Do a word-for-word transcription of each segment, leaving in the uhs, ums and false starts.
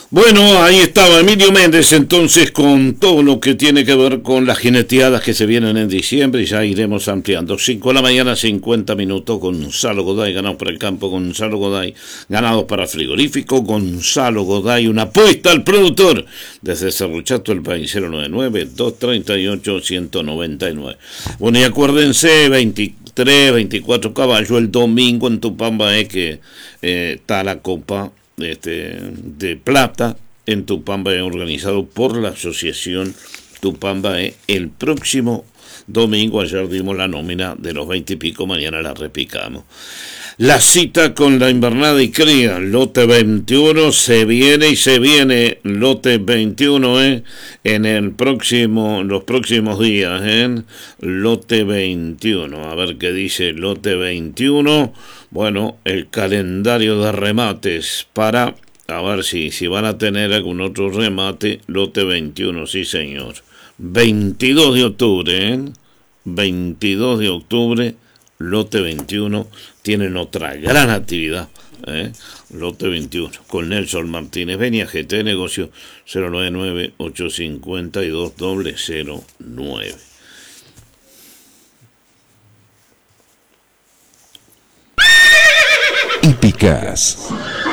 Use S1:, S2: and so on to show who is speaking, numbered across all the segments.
S1: Bueno, ahí estaba Emilio Méndez entonces con todo lo que tiene que ver con las jineteadas que se vienen en diciembre y ya iremos ampliando. cinco de la mañana, cincuenta minutos, Gonzalo Goday, ganados para el campo, Gonzalo Goday, ganados para frigorífico, Gonzalo Goday, una apuesta al productor desde Cerruchato, el país, cero noventa y nueve, doscientos treinta y ocho, ciento noventa y nueve. Bueno, y acuérdense, veintitrés, veinticuatro caballos el domingo en Tupambaé, que eh, está la Copa Este, de plata en Tupambaé, organizado por la asociación Tupambaé. El próximo domingo, ayer dimos la nómina de los veinte y pico, mañana la repicamos. La cita con la invernada y cría, lote veintiuno, se viene y se viene, lote veintiuno, eh, en el próximo, los próximos días, eh, lote veintiuno, a ver qué dice lote veintiuno. Bueno, el calendario de remates para, a ver si, si van a tener algún otro remate, lote veintiuno, sí señor. veintidós de octubre, ¿eh? veintidós de octubre, lote veintiuno, tienen otra gran actividad, ¿eh? Lote veintiuno, con Nelson Martínez, Venia G T, negocio cero noventa y nueve, ochocientos cincuenta y dos, cero cero nueve.
S2: Hípicas.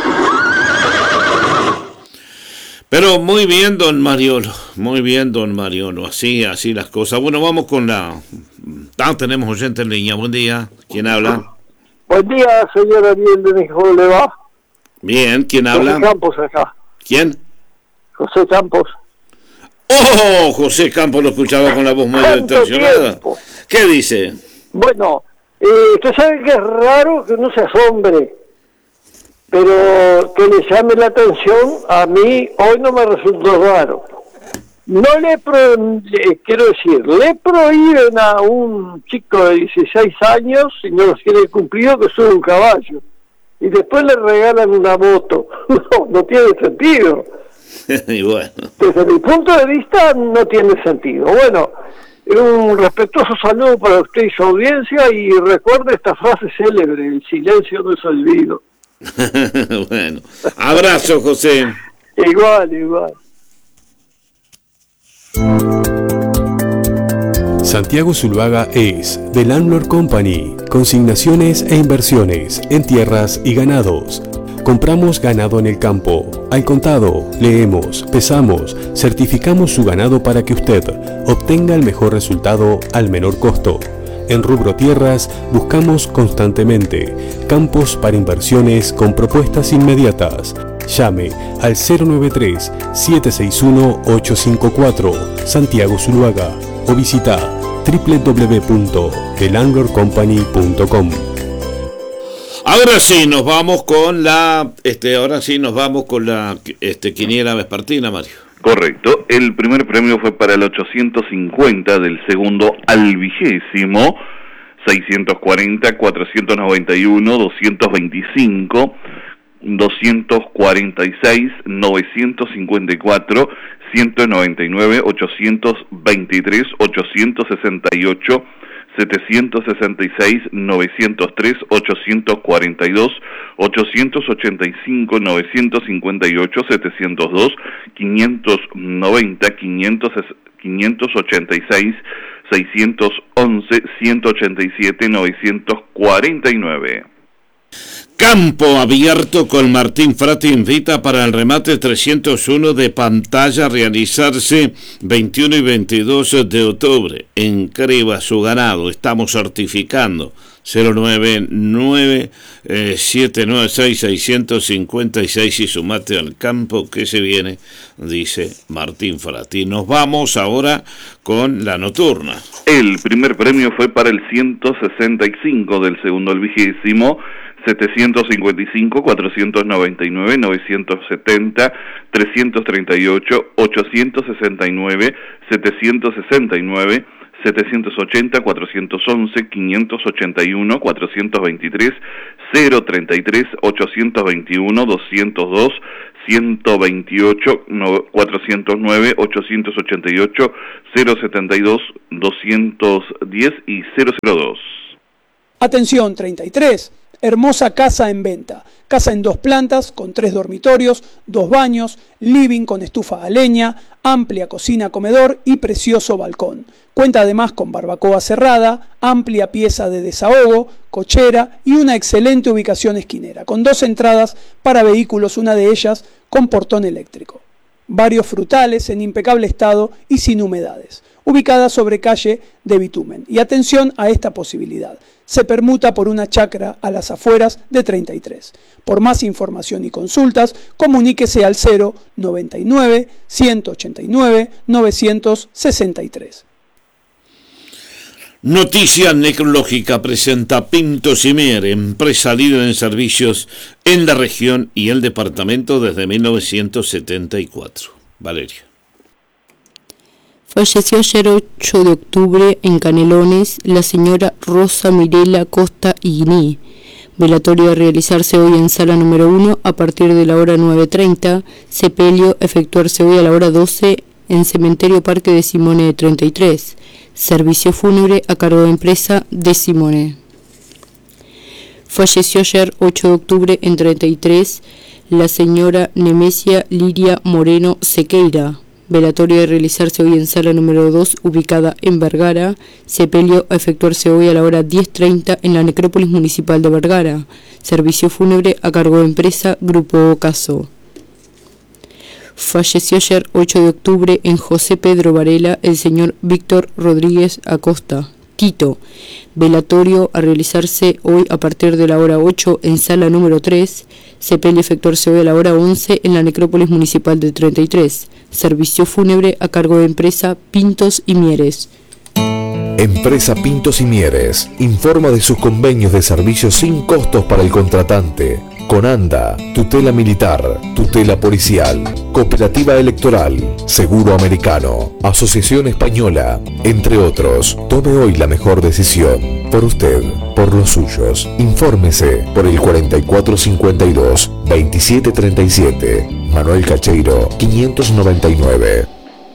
S1: Pero muy bien, don Mariolo, muy bien, don Mariolo, así, así las cosas. Bueno, vamos con la... Ah, tenemos oyente en línea, buen día, ¿quién habla?
S3: Buen día, señor Ariel, de ¿cómo le va?
S1: Bien, ¿quién habla?
S3: José Campos acá.
S1: ¿Quién?
S3: José Campos.
S1: ¡Oh! José Campos, lo escuchaba con la voz muy distorsionada. ¿Qué dice?
S3: Bueno, eh, usted sabe que es raro que uno se asombre, pero que le llame la atención, a mí hoy no me resultó raro. No le, pro, eh, quiero decir, le prohíben a un chico de dieciséis años, si no los tiene cumplido, que sube un caballo. Y después le regalan una moto. No, no tiene sentido.
S1: Y bueno.
S3: Desde mi punto de vista, no tiene sentido. Bueno, un respetuoso saludo para usted y su audiencia, y recuerde esta frase célebre: el silencio no es olvido.
S1: Bueno, abrazo, José.
S3: Igual, igual.
S2: Santiago Zuluaga es The Landlord Company, consignaciones e inversiones en tierras y ganados. Compramos ganado en el campo, al contado, leemos, pesamos, certificamos su ganado para que usted obtenga el mejor resultado al menor costo. En rubro tierras buscamos constantemente campos para inversiones con propuestas inmediatas. Llame al cero noventa y tres, siete seis uno, ocho cinco cuatro, Santiago Zuluaga, o visita doble u doble u doble u punto the landlord company punto com.
S1: Ahora sí nos vamos con la este ahora sí nos vamos con la este quiniela vespertina, Mario.
S4: Correcto, el primer premio fue para el ochocientos cincuenta, del segundo al vigésimo, seiscientos cuarenta, cuatrocientos noventa y uno, doscientos veinticinco, doscientos cuarenta y seis, novecientos cincuenta y cuatro, ciento noventa y nueve, ochocientos veintitrés, ochocientos sesenta y ocho, setecientos sesenta y seis, novecientos tres, ochocientos cuarenta y dos, ochocientos ochenta y cinco, novecientos cincuenta y ocho, setecientos dos, quinientos noventa, quinientos, quinientos ochenta y seis, seiscientos once, ciento ochenta y siete, novecientos cuarenta y nueve.
S1: Campo abierto con Martín Frati invita para el remate trescientos uno de pantalla a realizarse veintiuno y veintidós de octubre. Inscriba su ganado, estamos certificando. cero nueve nueve, siete nueve seis, seis cinco seis y sumate al campo que se viene, dice Martín Frati. Nos vamos ahora con la nocturna.
S4: El primer premio fue para el ciento sesenta y cinco, del segundo al vigésimo, setecientos cincuenta y cinco, cuatrocientos noventa y nueve, novecientos setenta, trescientos treinta y ocho, ochocientos sesenta y nueve, setecientos sesenta y nueve, setecientos ochenta, cuatrocientos once, quinientos ochenta y uno, cuatrocientos veintitrés, cero treinta y tres, ochocientos veintiuno, doscientos dos, ciento veintiocho, cuatrocientos nueve, ochocientos ochenta y ocho, cero setenta y dos, doscientos diez y cero cero dos.
S5: Atención, treinta y tres. Hermosa casa en venta. Casa en dos plantas, con tres dormitorios, dos baños, living con estufa a leña, amplia cocina-comedor y precioso balcón. Cuenta además con barbacoa cerrada, amplia pieza de desahogo, cochera y una excelente ubicación esquinera, con dos entradas para vehículos, una de ellas con portón eléctrico. Varios frutales en impecable estado y sin humedades, ubicada sobre calle de bitumen. Y atención a esta posibilidad, se permuta por una chacra a las afueras de treinta y tres. Por más información y consultas, comuníquese al cero noventa y nueve, ciento ochenta y nueve, novecientos sesenta y tres.
S1: Noticia Necrológica presenta Pinto Simier, empresa líder en servicios en la región y el departamento desde mil novecientos setenta y cuatro. Valeria.
S6: Falleció ayer ocho de octubre en Canelones la señora Rosa Mirela Costa Igní. Velatorio a realizarse hoy en sala número uno a partir de la hora nueve treinta. Sepelio efectuarse hoy a la hora doce en Cementerio Parque de Simone de treinta y tres. Servicio fúnebre a cargo de empresa de Simone. Falleció ayer ocho de octubre en treinta y tres la señora Nemesia Liria Moreno Sequeira. Velatorio de realizarse hoy en sala número dos, ubicada en Vergara. Sepelio a efectuarse hoy a la hora diez treinta en la necrópolis municipal de Vergara. Servicio fúnebre a cargo de empresa Grupo Ocaso. Falleció ayer ocho de octubre en José Pedro Varela el señor Víctor Rodríguez Acosta, Tito. Velatorio a realizarse hoy a partir de la hora ocho en sala número tres. Sepelio efectuarse hoy a la hora once en la necrópolis municipal de treinta y tres. Servicio fúnebre a cargo de empresa Pintos y Mieres.
S7: Empresa Pintos y Mieres informa de sus convenios de servicios sin costos para el contratante. Conanda, tutela militar, tutela policial, cooperativa electoral, seguro americano, asociación española, entre otros. Tome hoy la mejor decisión. Por usted, por los suyos. Infórmese por el cuarenta y cuatro cincuenta y dos, veintisiete treinta y siete. Manuel Cacheiro, quinientos noventa y nueve.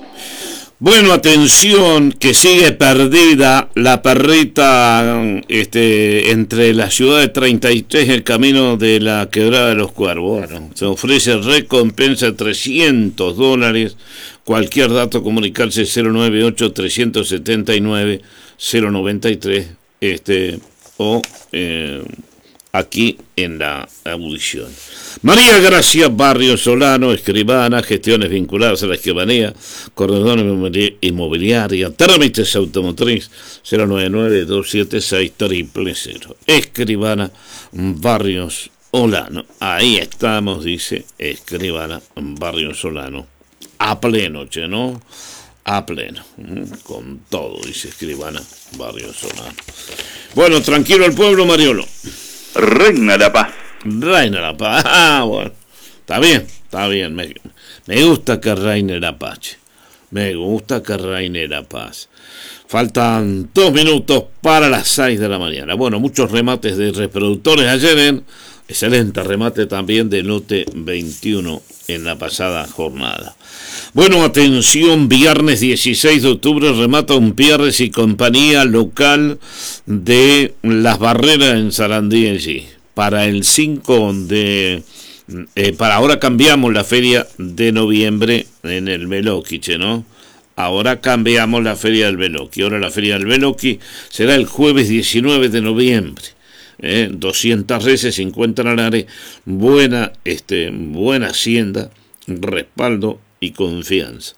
S1: Bueno, atención, que sigue perdida la perrita este, entre la ciudad de treinta y tres y el camino de la Quebrada de los Cuervos. Bueno, se ofrece recompensa de trescientos dólares. Cualquier dato, comunicarse cero noventa y ocho, trescientos setenta y nueve, cero noventa y tres este, o eh, aquí en la audición. María Gracia Barrio Solano, escribana, gestiones vinculadas a la escribanía, corredor inmobiliaria, trámites automotriz, cero noventa y nueve, doscientos setenta y seis, cero cero. Escribana Barrios Solano. Ahí estamos, dice escribana Barrio Solano. A pleno, che, ¿no? A pleno. Con todo, dice escribana Barrio Solano. Bueno, tranquilo el pueblo, Mariolo.
S4: Reina la paz.
S1: Reina la paz. Ah, bueno. Está bien, está bien. Me, me gusta que reine la paz. Me gusta que reine la paz. Faltan dos minutos para las seis de la mañana. Bueno, muchos remates de reproductores ayer en excelente remate también de lote veintiuno en la pasada jornada. Bueno, atención, viernes dieciséis de octubre remata un Pierres y compañía local de Las Barreras en Sarandí allí. Para el cinco de... Eh, para ahora cambiamos la feria de noviembre en el Meloquiche, ¿no? Ahora cambiamos la feria del Beloqui. Ahora la feria del Beloqui será el jueves diecinueve de noviembre. Eh, doscientas reses, cincuenta lanares, buena, este, buena hacienda, respaldo y confianza.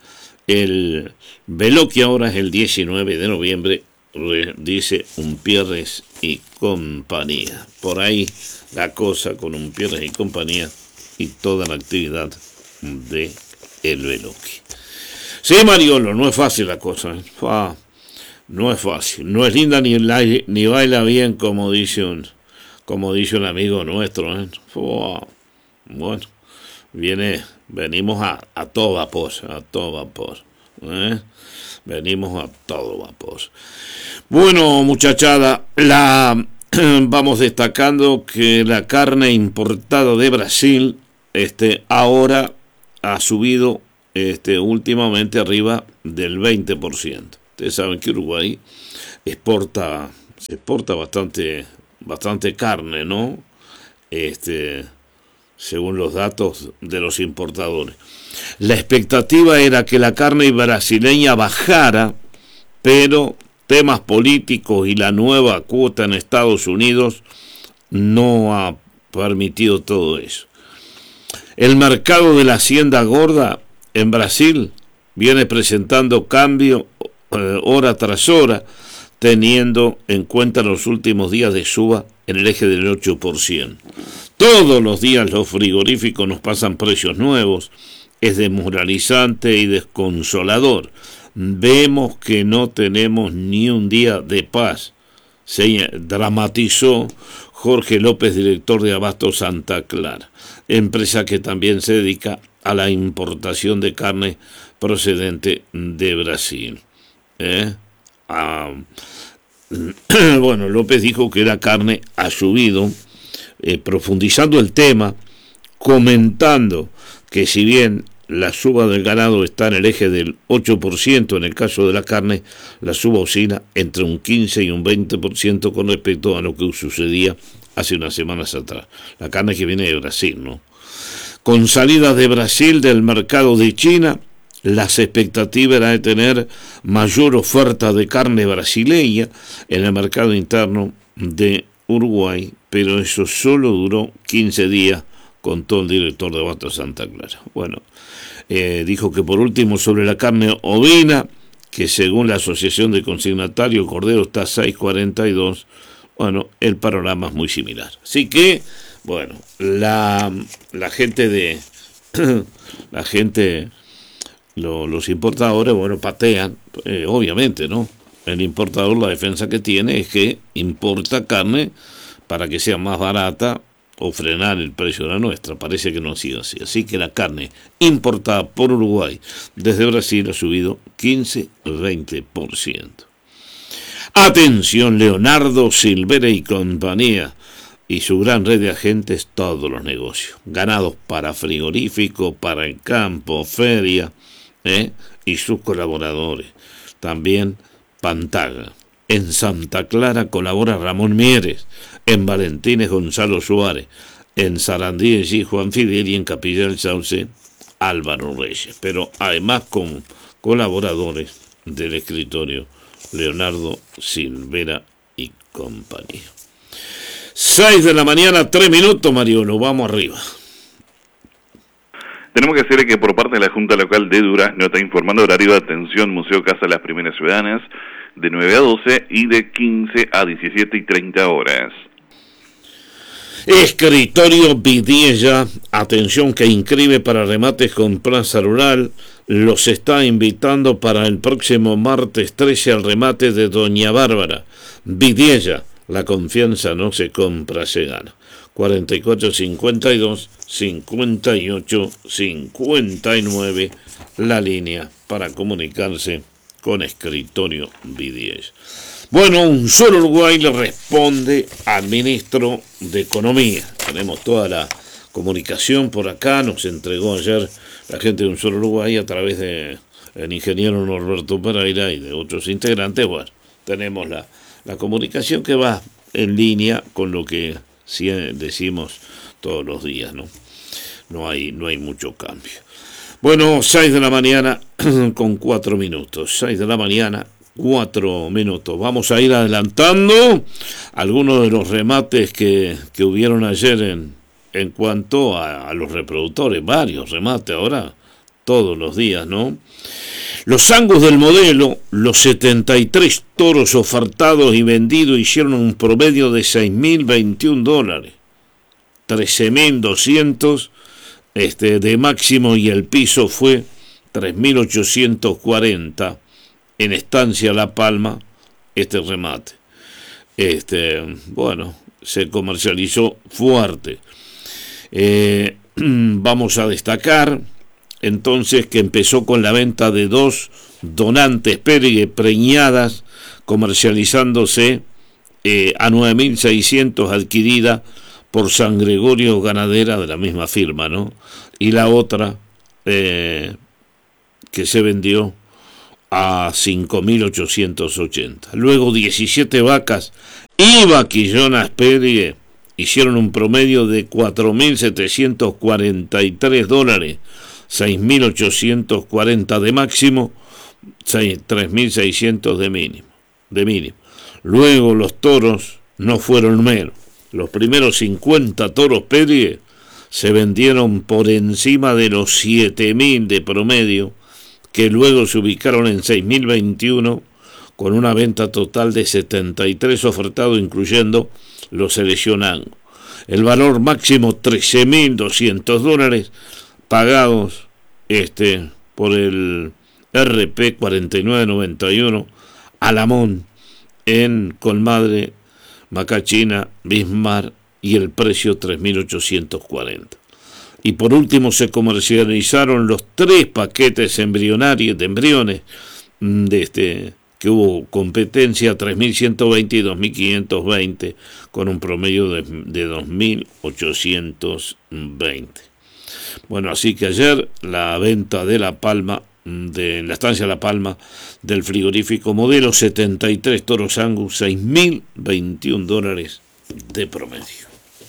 S1: El Beloqui ahora es el diecinueve de noviembre, dice Umpierres y compañía. Por ahí la cosa con Umpierres y compañía y toda la actividad de el Beloqui. Sí, Mariolo, no es fácil la cosa, ¿eh? Ah, no es fácil, no es linda ni, la, ni baila bien como dice un, como dice un amigo nuestro, ¿eh? Oh, bueno, viene, venimos a, a todo vapor, a todo vapor, ¿eh? Venimos a todo vapor. Bueno, muchachada, la vamos destacando que la carne importada de Brasil, este, ahora ha subido, este, últimamente arriba del veinte por ciento. Ustedes saben que Uruguay exporta, se exporta bastante bastante carne, ¿no? Este, según los datos de los importadores. La expectativa era que la carne brasileña bajara, pero temas políticos y la nueva cuota en Estados Unidos no ha permitido todo eso. El mercado de la hacienda gorda en Brasil viene presentando cambio eh, hora tras hora, teniendo en cuenta los últimos días de suba en el eje del ocho por ciento. Todos los días los frigoríficos nos pasan precios nuevos. Es desmoralizante y desconsolador. Vemos que no tenemos ni un día de paz, se dramatizó Jorge López, director de Abasto Santa Clara, empresa que también se dedica a la importación de carne procedente de Brasil. ¿Eh? Ah, bueno, López dijo que la carne ha subido, eh, profundizando el tema, comentando que si bien la suba del ganado está en el eje del ocho por ciento, en el caso de la carne, la suba oscila entre un quince y un veinte por ciento con respecto a lo que sucedía hace unas semanas atrás. La carne que viene de Brasil, ¿no? Con salida de Brasil del mercado de China, las expectativas eran de tener mayor oferta de carne brasileña en el mercado interno de Uruguay, pero eso solo duró quince días, contó el director de Abasto Santa Clara. Bueno, eh, dijo que por último sobre la carne ovina, que según la Asociación de Consignatarios Cordero está a seis cuarenta y dos, bueno, el panorama es muy similar. Así que, bueno, la, la gente de, la gente, lo, los importadores, bueno, patean, eh, obviamente, ¿no? El importador, la defensa que tiene es que importa carne para que sea más barata o frenar el precio de la nuestra. Parece que no ha sido así. Así que la carne importada por Uruguay desde Brasil ha subido quince a veinte por ciento. Atención, Leonardo Silvera y compañía y su gran red de agentes, todos los negocios. Ganados para frigorífico, para el campo, feria, ¿eh? y sus colaboradores. También Pantaga. En Santa Clara colabora Ramón Mieres, en Valentines Gonzalo Suárez, en Sarandí y Juan Fidel y en Capilla del Sauce Álvaro Reyes. Pero además con colaboradores del escritorio Leonardo Silvera y compañía. seis de la mañana, tres minutos, Mariano, vamos arriba.
S4: Tenemos que decirle que por parte de la Junta Local de Durazno está informando horario de atención Museo Casa Las Primeras Ciudadanas de nueve a doce y de quince a diecisiete y treinta horas.
S1: Escritorio Vidiella, atención que inscribe para remates con Plaza Rural, los está invitando para el próximo martes trece al remate de Doña Bárbara. Vidiella, la confianza no se compra, se gana. cuarenta y cuatro cincuenta y dos cincuenta y ocho cincuenta y nueve, la línea para comunicarse con Escritorio Vidiella. Bueno, un solo Uruguay le responde al ministro de Economía. Tenemos toda la comunicación por acá, nos entregó ayer la gente de un solo Uruguay a través de el ingeniero Norberto Pereira y de otros integrantes. Bueno, tenemos la, la comunicación que va en línea con lo que sí decimos todos los días, ¿no? No hay, no hay mucho cambio. Bueno, seis de la mañana con cuatro minutos. seis de la mañana, cuatro minutos. Vamos a ir adelantando algunos de los remates que, que hubieron ayer en, en cuanto a, a los reproductores. Varios remates ahora, todos los días, ¿no? Los Angus del modelo, los setenta y tres toros ofertados y vendidos hicieron un promedio de seis mil veintiún dólares. trece mil doscientos este, de máximo y el piso fue tres mil ochocientos cuarenta en Estancia La Palma, este remate. Este, bueno, se comercializó fuerte. Eh, vamos a destacar entonces que empezó con la venta de dos donantes preñadas, comercializándose eh, a nueve mil seiscientos adquirida por San Gregorio Ganadera de la misma firma, ¿no? Y la otra eh, que se vendió a cinco mil ochocientos ochenta. Luego diecisiete vacas y vaquillonas Pedrie hicieron un promedio de cuatro mil setecientos cuarenta y tres dólares, seis mil ochocientos cuarenta de máximo, tres mil seiscientos de mínimo, de mínimo. Luego los toros no fueron menos. Los primeros cincuenta toros Pedrie se vendieron por encima de los siete mil de promedio, que luego se ubicaron en seis mil veintiuno, con una venta total de setenta y tres ofertados, incluyendo los seleccionados. El valor máximo trece mil doscientos dólares pagados este, por el R P cuarenta y nueve noventa y uno Alamón en Colmadre, Macachina, Bismarck, y el precio tres mil ochocientos cuarenta. Y por último se comercializaron los tres paquetes embrionarios de embriones de este que hubo competencia, tres mil ciento veinte y dos mil quinientos veinte, con un promedio de, de dos mil ochocientos veinte. Bueno, así que ayer la venta de La Palma, de la estancia La Palma, del frigorífico Modelo, setenta y tres toros Angus, seis mil veintiún dólares de promedio.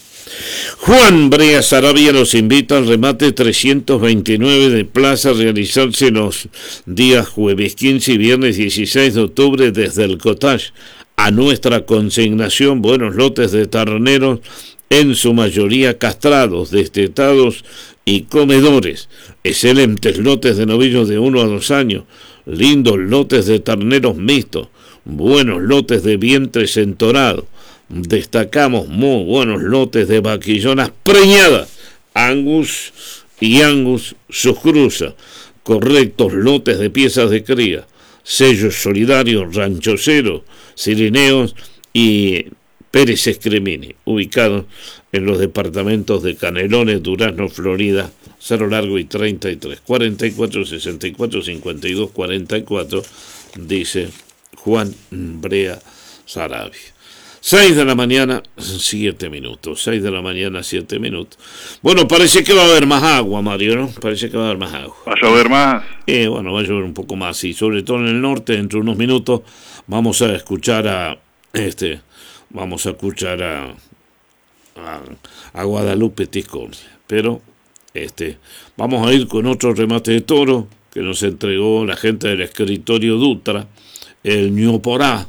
S1: Juan Brea Sarabia los invita al remate trescientos veintinueve de Plaza a realizarse los días jueves quince y viernes dieciséis de octubre desde el Cottage. A nuestra consignación, buenos lotes de terneros, en su mayoría castrados, destetados y comedores. Excelentes lotes de novillos de uno a dos años, lindos lotes de terneros mixtos, buenos lotes de vientres entorados. Destacamos muy buenos lotes de vaquillonas preñadas, Angus y Angus sus cruzas, correctos lotes de piezas de cría, sellos solidarios, Rancho Cero, Cirineos y Pérez Escremini, ubicados en los departamentos de Canelones, Durazno, Florida, Cerro Largo y treinta y tres, cuarenta y cuatro, sesenta y cuatro, cincuenta y dos, cuarenta y cuatro, dice Juan Brea Sarabia. seis de la mañana, siete minutos. seis de la mañana, siete minutos. Bueno, parece que va a haber más agua, Mario, ¿no? Parece que va a haber más agua.
S4: ¿Va a llover más?
S1: Eh, bueno, va a llover un poco más, y sobre todo en el norte, dentro de unos minutos, vamos a escuchar a, este, vamos a escuchar a, a, a Guadalupe Tiscornia. Pero, este, vamos a ir con otro remate de toro que nos entregó la gente del escritorio Dutra, el Ñuporá.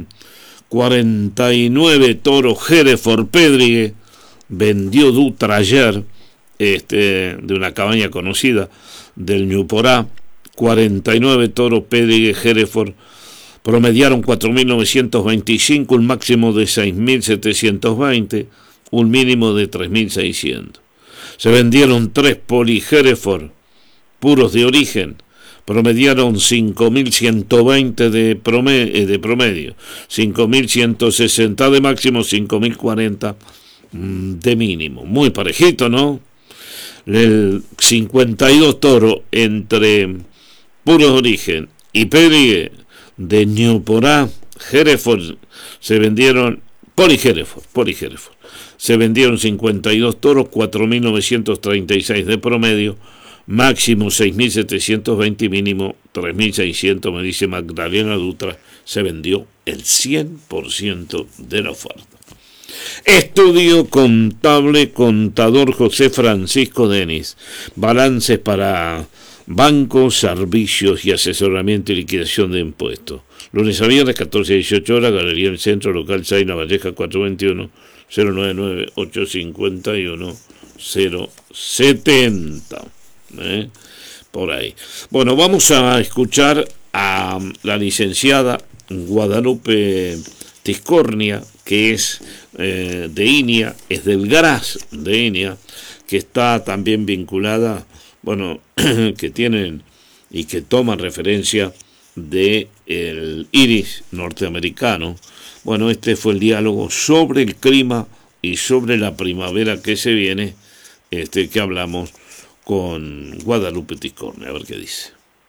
S1: cuarenta y nueve toros Hereford Pedrie vendió Dutra ayer, este, de una cabaña conocida del Ñuporá. Cuarenta y nueve toros Pedrie Hereford promediaron cuatro mil novecientos veinticinco, un máximo de seis mil setecientos veinte, un mínimo de tres mil seiscientos. Se vendieron tres Poli Hereford puros de origen, promediaron cinco mil ciento veinte de promedio, de promedio, cinco mil ciento sesenta de máximo, cinco mil cuarenta de mínimo. Muy parejito, ¿no? El cincuenta y dos toros entre puros de origen y Pedrie de Ñuporá, Hereford, se vendieron, Poli Hereford, Poli Hereford, se vendieron cincuenta y dos toros, cuatro mil novecientos treinta y seis de promedio, máximo seis mil setecientos veinte y mínimo tres mil seiscientos, me dice Magdalena Dutra. Se vendió el cien por ciento de la oferta. Estudio contable, contador José Francisco Denis. Balances para bancos, servicios y asesoramiento y liquidación de impuestos. Lunes a viernes, catorce a dieciocho horas, Galería del Centro, local seis, La Valleja, cuatrocientos veintiuno, cero noventa y nueve, ochocientos cincuenta y uno, cero setenta. ¿Eh? Por ahí. Bueno, vamos a escuchar a la licenciada Guadalupe Tiscornia, que es eh, de INIA, es del Gras de INIA, que está también vinculada, bueno, que tienen y que toman referencia de el iris norteamericano. Bueno, este fue el diálogo sobre el clima y sobre la primavera que se viene, este que hablamos con Guadalupe Tiscornia. A ver qué dice.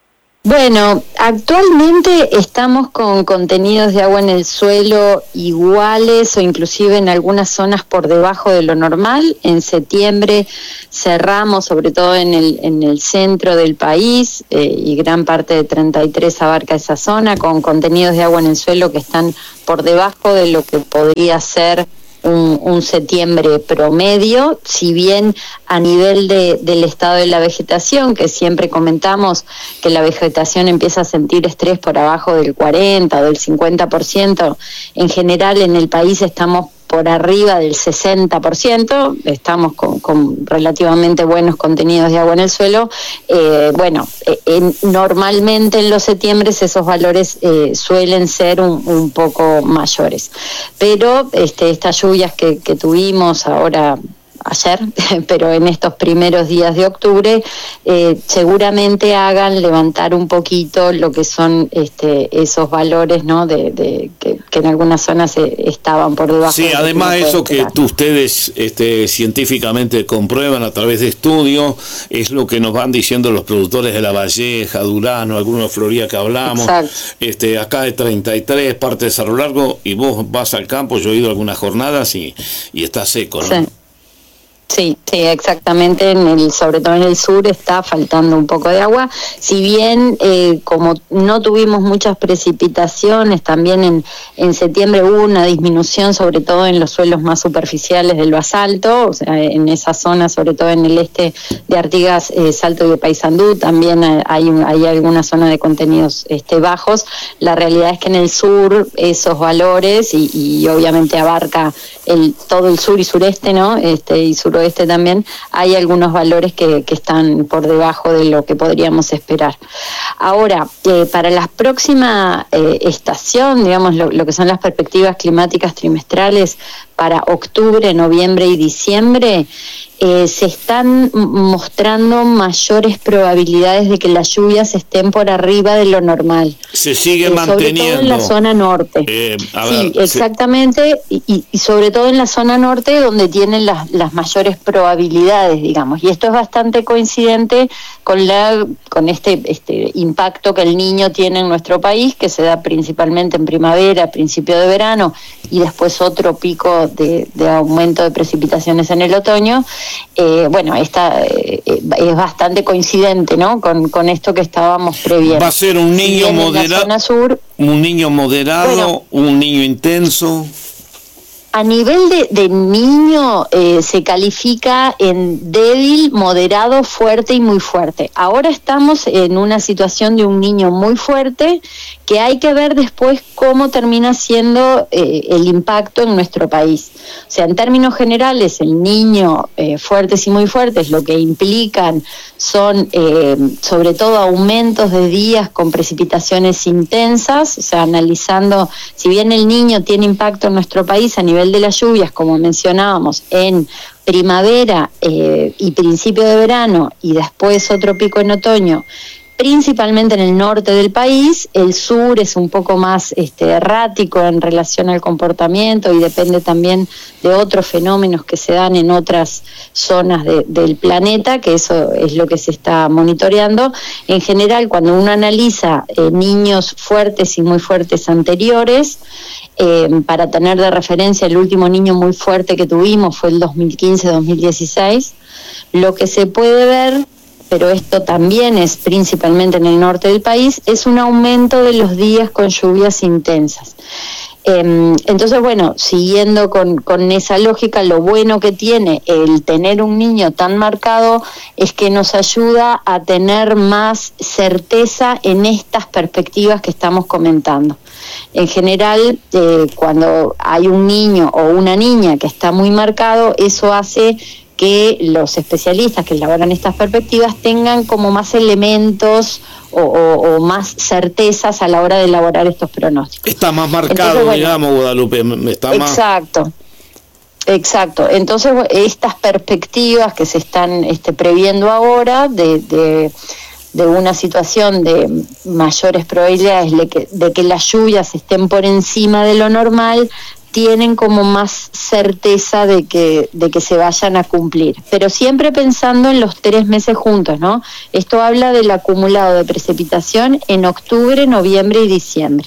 S8: Bueno, actualmente estamos con contenidos de agua en el suelo iguales o inclusive en algunas zonas por debajo de lo normal. En septiembre cerramos, sobre todo en el, en el centro del país, eh, y gran parte de treinta y tres abarca esa zona, con contenidos de agua en el suelo que están por debajo de lo que podría ser Un, un septiembre promedio, si bien a nivel de, del estado de la vegetación, que siempre comentamos que la vegetación empieza a sentir estrés por abajo del cuarenta o del cincuenta por ciento, en general en el país estamos por arriba del sesenta por ciento, estamos con, con relativamente buenos contenidos de agua en el suelo. Eh, bueno, eh, en, normalmente en los septiembres esos valores eh, suelen ser un, un poco mayores, pero este, estas lluvias que, que tuvimos ahora ayer, pero en estos primeros días de octubre, eh, seguramente hagan levantar un poquito lo que son este, esos valores, ¿no? De, de que, que en algunas zonas eh, estaban por debajo.
S1: Sí,
S8: de
S1: además
S8: que
S1: eso que tú, ustedes este, científicamente comprueban a través de estudios, es lo que nos van diciendo los productores de La Valleja, Durano, algunos de Florida que hablamos. Exacto. Este, acá de treinta y tres, parte de Cerro Largo, y vos vas al campo, yo he ido algunas jornadas y, y está seco, ¿no?
S8: Sí. Sí, sí, exactamente, en el, sobre todo en el sur está faltando un poco de agua, si bien eh, como no tuvimos muchas precipitaciones, también en, en septiembre hubo una disminución, sobre todo en los suelos más superficiales del basalto, o sea, en esa zona, sobre todo en el este de Artigas, eh, Salto y de Paysandú, también hay, un, hay alguna zona de contenidos este, bajos. La realidad es que en el sur esos valores, y, y obviamente abarca el, todo el sur y sureste, ¿no? Este, y sur oeste también, hay algunos valores que, que están por debajo de lo que podríamos esperar. Ahora, eh, para la próxima eh, estación, digamos, lo, lo que son las perspectivas climáticas trimestrales para octubre, noviembre y diciembre, eh, se están mostrando mayores probabilidades de que las lluvias estén por arriba de lo normal.
S1: Se sigue
S8: eh,
S1: manteniendo.
S8: Sobre todo en la zona norte.
S1: Eh, a
S8: sí,
S1: ver,
S8: exactamente, sí. Y, y sobre todo en la zona norte donde tienen las, las mayores probabilidades, digamos. Y esto es bastante coincidente con la con este, este impacto que el Niño tiene en nuestro país, que se da principalmente en primavera, principio de verano, y después otro pico de, de aumento de precipitaciones en el otoño. Eh, bueno, esta eh, es bastante coincidente, ¿no? Con, con esto que estábamos previendo.
S1: Va a ser un niño
S8: si
S1: moderado,
S8: sur,
S1: un niño moderado, bueno, un niño intenso.
S8: A nivel de, de niño eh, se califica en débil, moderado, fuerte y muy fuerte. Ahora estamos en una situación de un niño muy fuerte que hay que ver después cómo termina siendo eh, el impacto en nuestro país. O sea, en términos generales, el niño eh, fuertes y muy fuertes lo que implican son eh, sobre todo aumentos de días con precipitaciones intensas, o sea, analizando, si bien el niño tiene impacto en nuestro país a nivel de las lluvias, como mencionábamos, en primavera eh, y principio de verano, y después otro pico en otoño, principalmente en el norte del país. El sur es un poco más este, errático en relación al comportamiento y depende también de otros fenómenos que se dan en otras zonas de, del planeta, que eso es lo que se está monitoreando. En general, cuando uno analiza eh, niños fuertes y muy fuertes anteriores, eh, para tener de referencia, el último niño muy fuerte que tuvimos fue el dos mil quince dos mil dieciséis, lo que se puede ver, pero esto también es principalmente en el norte del país, es un aumento de los días con lluvias intensas. Eh, entonces, bueno, siguiendo con, con esa lógica, lo bueno que tiene el tener un niño tan marcado es que nos ayuda a tener más certeza en estas perspectivas que estamos comentando. En general, eh, cuando hay un niño o una niña que está muy marcado, eso hace que los especialistas que elaboran estas perspectivas tengan como más elementos o, o, o más certezas a la hora de elaborar estos pronósticos.
S1: Está más marcado, entonces, bueno, digamos, Guadalupe. Está
S8: exacto, más... exacto. Entonces, estas perspectivas que se están este, previendo ahora de, de, de una situación de mayores probabilidades de que, de que las lluvias estén por encima de lo normal, tienen como más certeza de que, de que se vayan a cumplir, pero siempre pensando en los tres meses juntos, ¿no? Esto habla del acumulado de precipitación en octubre, noviembre y diciembre.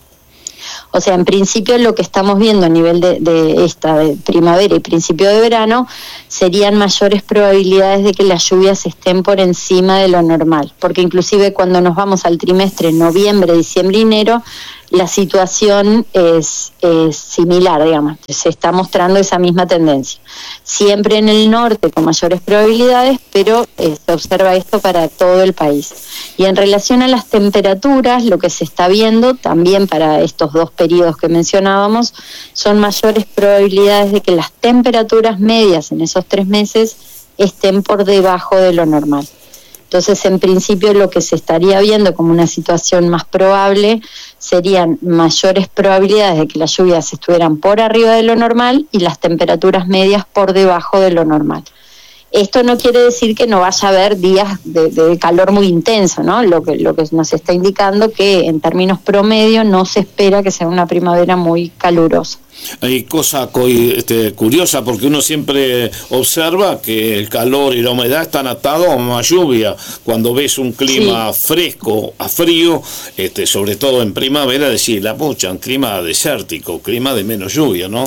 S8: O sea, en principio lo que estamos viendo a nivel de, de esta de primavera y principio de verano serían mayores probabilidades de que las lluvias estén por encima de lo normal, porque inclusive cuando nos vamos al trimestre noviembre, diciembre y enero, la situación es, es similar, digamos, se está mostrando esa misma tendencia. Siempre en el norte con mayores probabilidades, pero eh, se observa esto para todo el país. Y en relación a las temperaturas, lo que se está viendo también para estos dos periodos que mencionábamos, son mayores probabilidades de que las temperaturas medias en esos tres meses estén por debajo de lo normal. Entonces, en principio, lo que se estaría viendo como una situación más probable serían mayores probabilidades de que las lluvias estuvieran por arriba de lo normal y las temperaturas medias por debajo de lo normal. Esto no quiere decir que no vaya a haber días de, de calor muy intenso, ¿no? Lo que, lo que nos está indicando que en términos promedio no se espera que sea una primavera muy calurosa.
S1: Hay cosa este, curiosa, porque uno siempre observa que el calor y la humedad están atados a más lluvia. Cuando ves un clima sí. fresco a frío, este, sobre todo en primavera, decís, la pucha, un clima desértico, clima de menos lluvia, ¿no?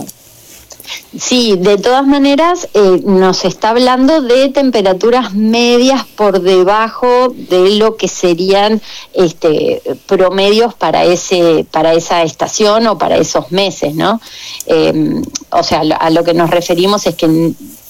S8: Sí, de todas maneras eh, nos está hablando de temperaturas medias por debajo de lo que serían este, promedios para ese para esa estación o para esos meses, ¿no? Eh, o sea, a lo que nos referimos es que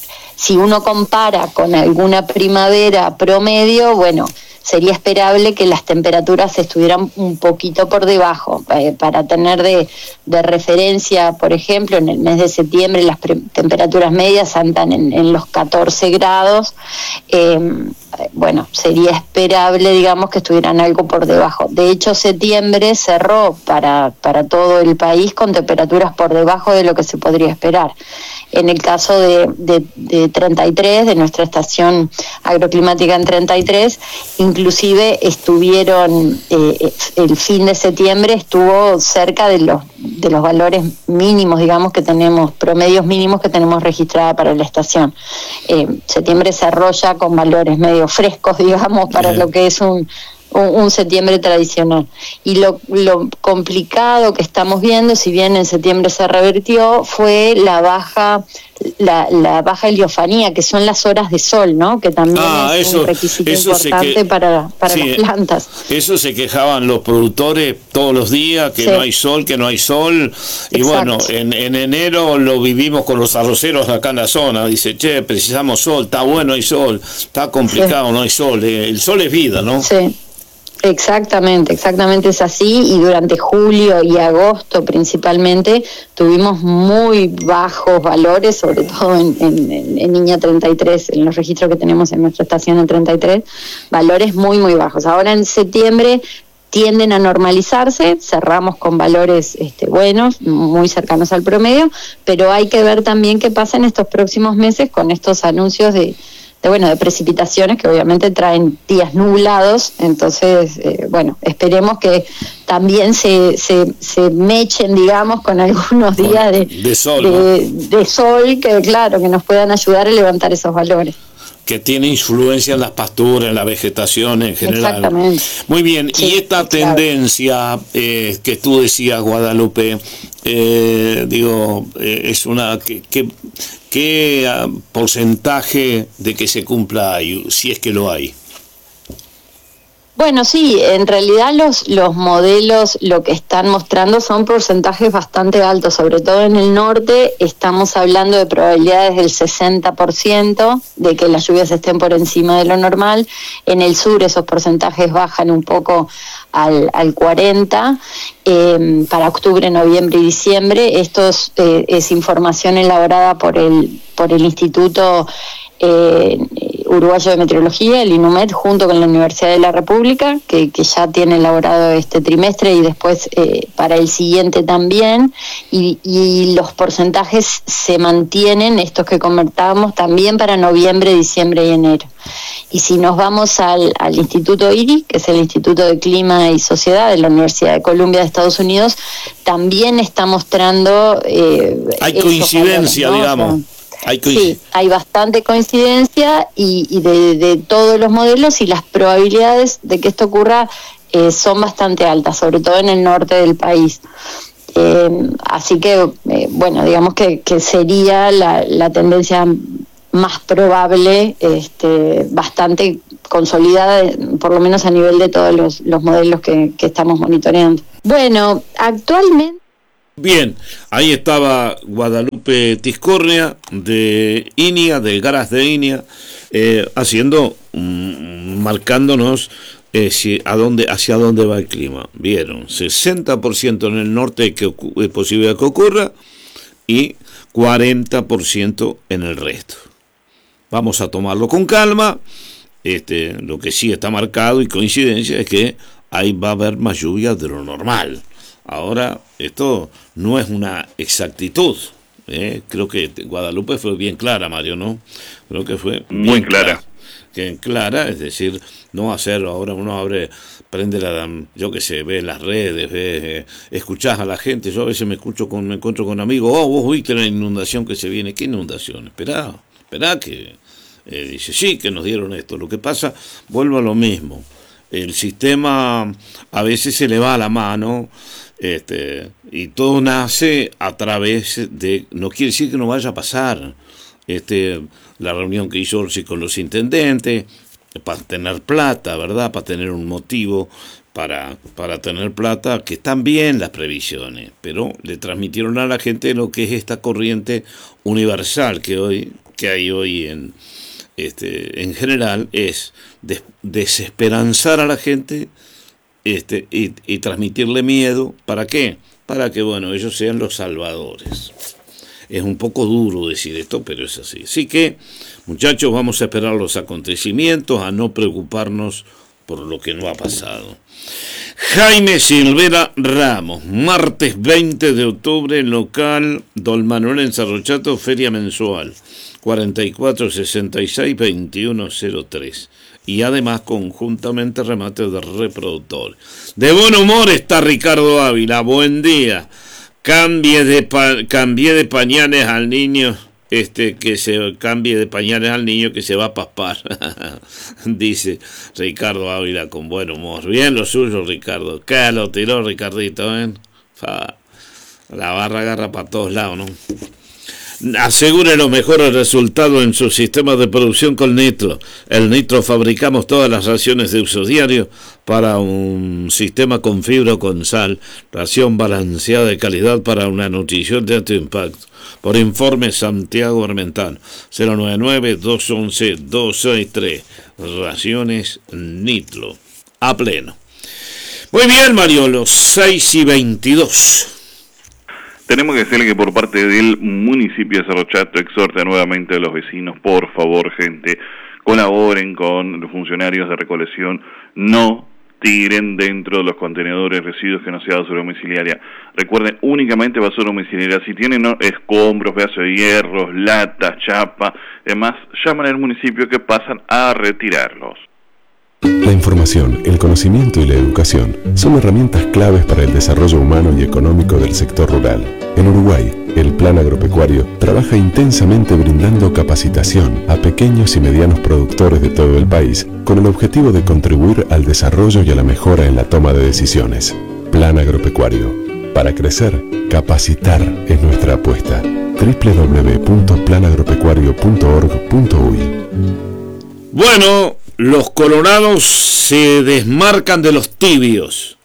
S8: si uno compara con alguna primavera promedio, bueno, sería esperable que las temperaturas estuvieran un poquito por debajo. Eh, para tener de, de referencia, por ejemplo, en el mes de septiembre las pre- temperaturas medias andan en, en los catorce grados. Eh, bueno, sería esperable, digamos, que estuvieran algo por debajo. De hecho, septiembre cerró para, para todo el país con temperaturas por debajo de lo que se podría esperar. En el caso de, de, de treinta y tres, de nuestra estación agroclimática en treinta y tres, inclusive estuvieron, eh, el fin de septiembre estuvo cerca de los, de los valores mínimos, digamos, que tenemos, promedios mínimos que tenemos registrada para la estación. Eh, septiembre cerró ya con valores medio frescos, digamos, para Bien. Lo que es un... un septiembre tradicional. Y lo, lo complicado que estamos viendo, si bien en septiembre se revirtió, fue la baja la, la baja heliofanía, que son las horas de sol, ¿no? Que también ah, es eso, un requisito importante que, para, para sí, las plantas.
S1: Eso se quejaban los productores todos los días, que sí. no hay sol, que no hay sol. Y Exacto. bueno, en, en enero lo vivimos con los arroceros acá en la zona. Dice, che, precisamos sol, está bueno, hay sol, está complicado, sí. no hay sol. El sol es vida, ¿no?
S8: Sí. Exactamente, exactamente es así, y durante julio y agosto principalmente tuvimos muy bajos valores, sobre todo en, en, en Niña treinta y tres, en los registros que tenemos en nuestra estación en treinta y tres, valores muy muy bajos. Ahora en septiembre tienden a normalizarse, cerramos con valores este, buenos, muy cercanos al promedio, pero hay que ver también qué pasa en estos próximos meses con estos anuncios de De, bueno, de precipitaciones que obviamente traen días nublados. Entonces, eh, bueno, esperemos que también se, se, se mechen, digamos, con algunos días de,
S1: de, sol,
S8: de,
S1: ¿no?
S8: de sol, que claro, que nos puedan ayudar a levantar esos valores.
S1: Que tiene influencia en las pasturas, en la vegetación en general.
S8: Exactamente.
S1: Muy bien, sí, y esta tendencia eh, que tú decías, Guadalupe, eh, digo, eh, es una... que, que ¿Qué uh, porcentaje de que se cumpla hay, si es que lo hay?
S8: Bueno, sí, en realidad los, los modelos lo que están mostrando son porcentajes bastante altos, sobre todo en el norte estamos hablando de probabilidades del sesenta por ciento de que las lluvias estén por encima de lo normal. En el sur esos porcentajes bajan un poco al, al cuarenta por ciento, eh, para octubre, noviembre y diciembre. Esto es, eh, es información elaborada por el, por el Instituto Eh, Uruguayo de Meteorología, el INUMED, junto con la Universidad de la República, que, que ya tiene elaborado este trimestre y después eh, para el siguiente también, y, y los porcentajes se mantienen, estos que comentábamos, también para noviembre, diciembre y enero. Y si nos vamos al, al Instituto I R I, que es el Instituto de Clima y Sociedad de la Universidad de Columbia de Estados Unidos, también está mostrando... Eh,
S1: hay coincidencia, valores, ¿no? digamos.
S8: Hay sí, hay bastante coincidencia y, y de, de todos los modelos, y las probabilidades de que esto ocurra eh, son bastante altas, sobre todo en el norte del país. Eh, así que, eh, bueno, digamos que, que sería la, la tendencia más probable, este, bastante consolidada, por lo menos a nivel de todos los, los modelos que, que estamos monitoreando. Bueno, actualmente...
S1: Bien, ahí estaba Guadalupe Tiscornia de INIA, del Garas de INIA, eh, haciendo, mm, marcándonos eh, si, a dónde, hacia dónde va el clima. Vieron, sesenta por ciento en el norte que es posible que ocurra y cuarenta por ciento en el resto. Vamos a tomarlo con calma. Este, lo que sí está marcado y coincidencia es que ahí va a haber más lluvia de lo normal. Ahora, esto no es una exactitud. ¿eh? Creo que Guadalupe fue bien clara, Mario, ¿no? Creo que fue
S4: muy clara.
S1: Que clara, es decir, no hacerlo. Ahora uno abre, prende la, yo que sé, ve las redes, ve, eh, escuchás a la gente. Yo a veces me escucho con, me encuentro con amigos. Oh, vos viste la inundación que se viene. ¿Qué inundación? Esperá, esperá que eh, dice sí que nos dieron esto. Lo que pasa, vuelvo a lo mismo. El sistema a veces se le va a la mano. Este, y todo nace a través de, no quiere decir que no vaya a pasar, este, la reunión que hizo Orsi con los intendentes, para tener plata, ¿verdad? Para tener un motivo para, para tener plata, que están bien las previsiones, pero le transmitieron a la gente lo que es esta corriente universal que hoy, que hay hoy en, este, en general, es des, desesperanzar a la gente. Este, y, y transmitirle miedo, ¿para qué? Para que, bueno, ellos sean los salvadores. Es un poco duro decir esto, pero es así. Así que, muchachos, vamos a esperar los acontecimientos, a no preocuparnos por lo que no ha pasado. Jaime Silvera Ramos, martes veinte de octubre, local Don Manuel en Sarrochato, feria mensual, cuarenta y cuatro sesenta y seis veintiuno cero tres. Y además conjuntamente remate de reproductor. De buen humor está Ricardo Ávila. Buen día. Cambie de pa- cambié de pañales al niño, este que se cambie de pañales al niño que se va a paspar. Dice Ricardo Ávila con buen humor. Bien lo suyo, Ricardo. ¿Qué lo tiró, Ricardito? ¿eh? Fa. La barra agarra para todos lados, ¿no? Asegure los mejores resultados en su sistema de producción con Nitro. El Nitro fabricamos todas las raciones de uso diario para un sistema con fibra o con sal, ración balanceada de calidad para una nutrición de alto impacto. Por informe Santiago Armental, cero nueve nueve, dos once, dos sesenta y tres. Raciones Nitro. A pleno. Muy bien, Mariolo, seis y veintidós.
S4: Tenemos que decirle que por parte del municipio de Cerro Chato exhorta nuevamente a los vecinos, por favor, gente, colaboren con los funcionarios de recolección, no tiren dentro de los contenedores residuos que no sea basura domiciliaria. Recuerden, únicamente basura domiciliaria. Si tienen ¿no? escombros, pedazos de hierros, latas, chapa, demás, llaman al municipio que pasan a retirarlos.
S2: La información, el conocimiento y la educación son herramientas claves para el desarrollo humano y económico del sector rural. En Uruguay, el Plan Agropecuario trabaja intensamente brindando capacitación a pequeños y medianos productores de todo el país con el objetivo de contribuir al desarrollo y a la mejora en la toma de decisiones. Plan Agropecuario. Para crecer, capacitar es nuestra apuesta. doble u doble u doble u punto plan agropecuario punto org punto uy.
S1: Bueno, los colorados se desmarcan de los tibios.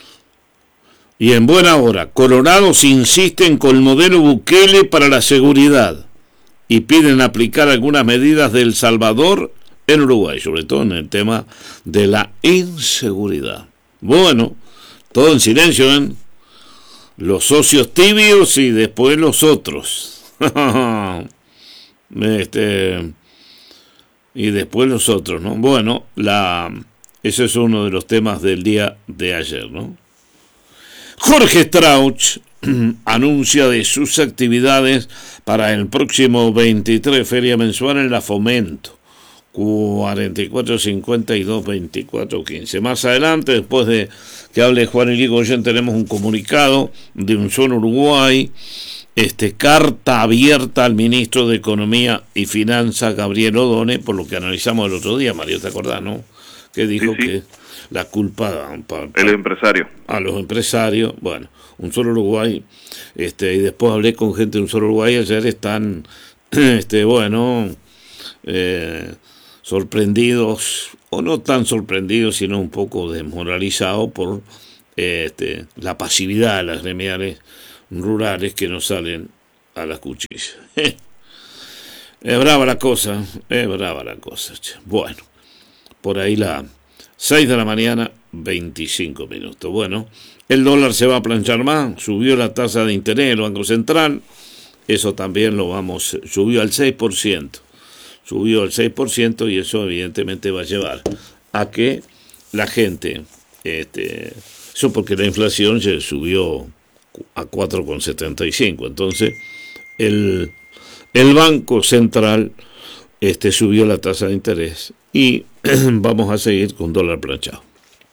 S1: Y en buena hora, colorados insisten con el modelo Bukele para la seguridad y piden aplicar algunas medidas de El Salvador en Uruguay, sobre todo en el tema de la inseguridad. Bueno, todo en silencio, ¿eh? Los socios tibios y después los otros. este... y después los otros, ¿no? Bueno, la, ese es uno de los temas del día de ayer, ¿no? Jorge Strauch anuncia de sus actividades para el próximo veintitrés, feria mensual en la Fomento, cuarenta y cuatro cincuenta y dos veinticuatro quince. Más adelante, después de que hable Juan Irigoyen, tenemos un comunicado de Unzón Uruguay, este, carta abierta al ministro de Economía y Finanzas, Gabriel Odone, por lo que analizamos el otro día, Mario, ¿te acordás, no? Que dijo sí, sí. que la culpa pa, pa,
S4: el empresario
S1: a los empresarios, bueno, Unzón Uruguay, este, y después hablé con gente de Unzón Uruguay, ayer están, este, bueno, eh, sorprendidos, o no tan sorprendidos, sino un poco desmoralizados por este, la pasividad de las gremiales rurales que no salen a las cuchillas. Es brava la cosa, es brava la cosa. Che. Bueno, por ahí la seis de la mañana, veinticinco minutos. Bueno, el dólar se va a planchar más, subió la tasa de interés del Banco Central, eso también lo vamos, subió al seis por ciento. Subió al seis por ciento y eso evidentemente va a llevar a que la gente, este, eso porque la inflación se subió a cuatro coma setenta y cinco, entonces el, el Banco Central este, subió la tasa de interés y vamos a seguir con dólar planchado.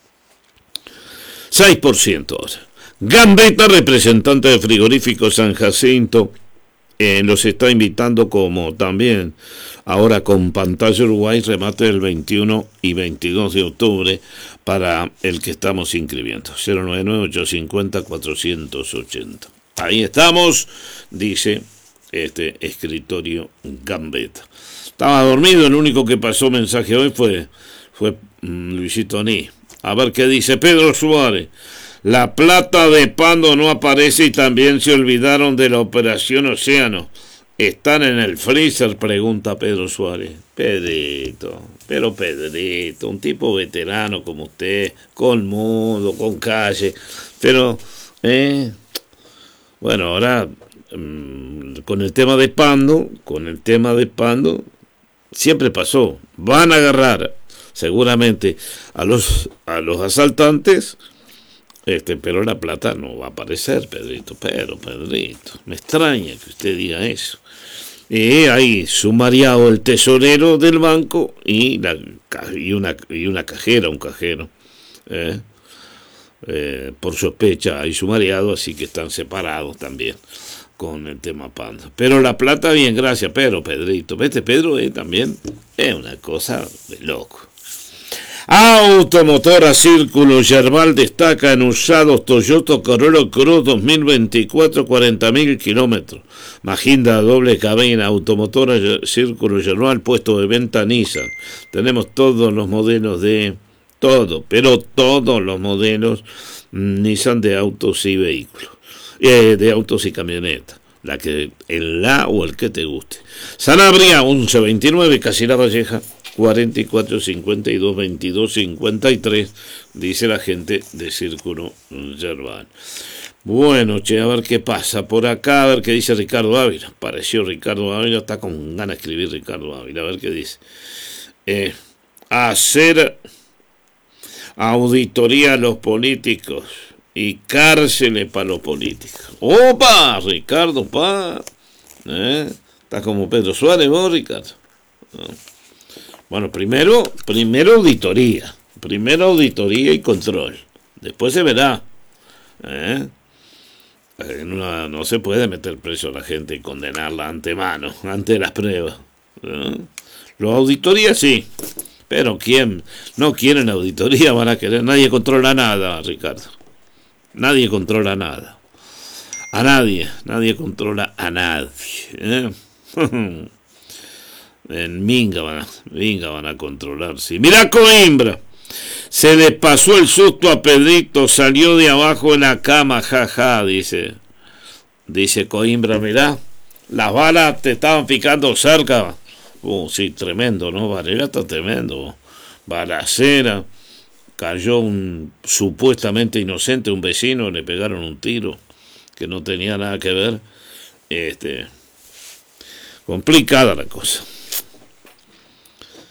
S1: seis por ciento ahora. Gambetta, representante de Frigorífico San Jacinto, eh, los está invitando, como también ahora con Pantalla Uruguay, remate del veintiuno y veintidós de octubre para el que estamos inscribiendo. cero nueve nueve, ocho cinco cero, cuatro ocho cero. Ahí estamos, dice este escritorio Gambetta. Estaba dormido, el único que pasó mensaje hoy fue, fue mm, Luisito Ní. A ver qué dice Pedro Suárez. La plata de Pando no aparece y también se olvidaron de la Operación Océano. ¿Están en el freezer?, pregunta Pedro Suárez. Pedrito, pero Pedrito, un tipo veterano como usted, con mundo, con calle, pero, eh, bueno, ahora, mmm, con el tema de Pando, con el tema de Pando, siempre pasó, van a agarrar seguramente a los, a los asaltantes, este, pero la plata no va a aparecer, Pedrito, pero Pedrito, me extraña que usted diga eso. Y ahí sumariado el tesorero del banco y, la, y, una, y una cajera, un cajero, eh, eh, por sospecha hay sumariado, así que están separados también con el tema Panda. Pero la plata bien, gracias, pero Pedrito, vete Pedro, eh, también es una cosa de loco. Automotora Círculo Yerbal destaca en usados Toyota Corolla Cross dos mil veinticuatro, cuarenta mil kilómetros. Majinda doble cabina. Automotora Círculo Yerbal, puesto de venta Nissan. Tenemos todos los modelos de todo, pero todos los modelos Nissan de autos y vehículos, eh, de autos y camionetas. La que, el la o el que te guste. Sanabria once veintinueve, Casi La Valleja cuarenta y cuatro cincuenta y dos veintidós cincuenta y tres, dice la gente de Círculo Yerbal. Bueno, che, a ver qué pasa por acá, a ver qué dice Ricardo Ávila. Pareció Ricardo Ávila, está con ganas de escribir Ricardo Ávila, a ver qué dice. Eh, hacer auditoría a los políticos y cárceles para los políticos. ¡Opa! Ricardo, pa. ¿Eh? Está como Pedro Suárez, vos, Ricardo. ¿No? Bueno, primero, primero auditoría, primero auditoría y control, después se verá. ¿Eh? No, no se puede meter preso a la gente y condenarla antemano, ante las pruebas. ¿Eh? Los auditorías sí, pero ¿quién no quieren auditoría? Van a querer, nadie controla nada, Ricardo. Nadie controla nada. A nadie, nadie controla a nadie. ¿Eh? En Minga van, a, Minga van a controlar, sí. Mirá Coimbra, se le pasó el susto a Pedrito, salió de abajo en la cama, jaja, dice, dice Coimbra, mirá, las balas te estaban picando cerca. Uh, sí, tremendo, ¿no? Varela está tremendo. Balacera, cayó un supuestamente inocente, un vecino, le pegaron un tiro que no tenía nada que ver. Este, complicada la cosa.